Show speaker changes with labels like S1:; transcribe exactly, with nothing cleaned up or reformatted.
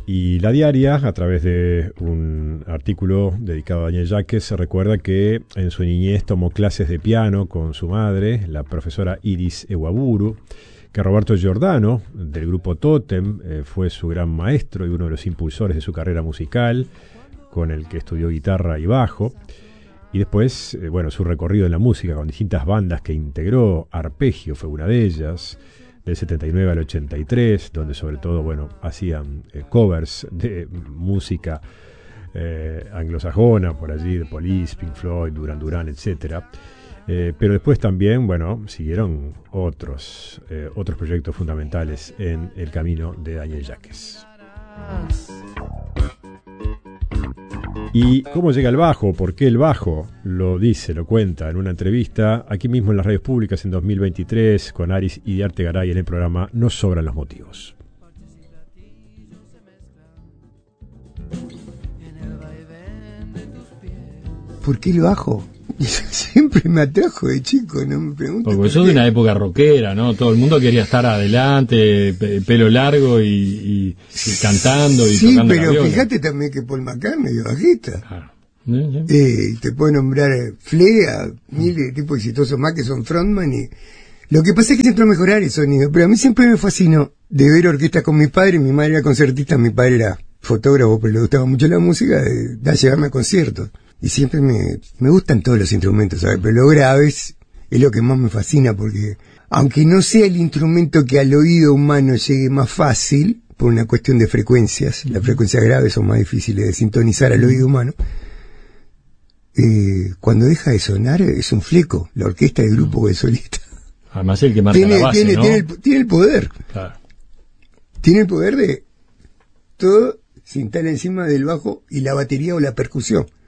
S1: Y La Diaria, a través de un artículo dedicado a Daniel Jacques, se recuerda que en su niñez tomó clases de piano con su madre, la profesora Iris Ewaburu, que Roberto Giordano, del grupo Totem, eh, fue su gran maestro y uno de los impulsores de su carrera musical, con el que estudió guitarra y bajo. Y después, eh, bueno, su recorrido en la música con distintas bandas que integró. Arpegio fue una de ellas, del setenta y nueve al ochenta y tres, donde sobre todo, bueno, hacían eh, covers de música eh, anglosajona, por allí, de Police, Pink Floyd, Duran Duran, etcétera. Eh, pero después también, bueno, siguieron otros, eh, otros proyectos fundamentales en el camino de Daniel Jacques. ¿Y cómo llega el bajo? ¿Por qué el bajo? Lo dice, lo cuenta en una entrevista aquí mismo en las radios públicas en dos mil veintitrés con Aris y Arte Garay en el programa No Sobran los Motivos.
S2: ¿Por qué el bajo? Siempre me atrajo de chico, no me pregunto.
S3: Porque sos de una época rockera, ¿no? Todo el mundo quería estar adelante, pe- pelo largo y, y, y cantando y
S2: sí,
S3: tocando la
S2: pero
S3: viola.
S2: fíjate también que Paul McCartney es bajista.
S3: Claro. ¿Sí? ¿Sí?
S2: Eh, te puedo nombrar Flea, mil de tipos exitosos más que son frontman. Y lo que pasa es que se entró a mejorar el sonido, pero a mí siempre me fascinó de ver orquestas con mi padre. Mi madre era concertista, mi padre era fotógrafo, pero le gustaba mucho la música, de, de llevarme a conciertos. Y siempre me, me gustan todos los instrumentos, ¿sabes? Pero lo grave es, es lo que más me fascina, porque aunque no sea el instrumento que al oído humano llegue más fácil, por una cuestión de frecuencias, las frecuencias graves son más difíciles de sintonizar al oído humano, eh, cuando deja de sonar es un fleco, la orquesta, el grupo o el solista.
S3: Además el que marca
S2: Tiene,
S3: la base,
S2: tiene,
S3: ¿no?
S2: tiene, el, tiene el poder.
S3: Claro.
S2: Tiene el poder de todo se instala encima del bajo y la batería o la percusión.